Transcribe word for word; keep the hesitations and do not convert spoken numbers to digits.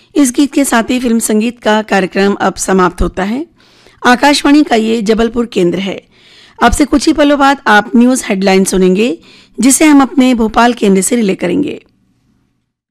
इस गीत के साथ ही फिल्म संगीत का कार्यक्रम अब समाप्त होता है। आकाशवाणी का ये जबलपुर केंद्र है। अब से कुछ ही पलों बाद आप न्यूज हेडलाइन सुनेंगे, जिसे हम अपने भोपाल केंद्र से रिले करेंगे।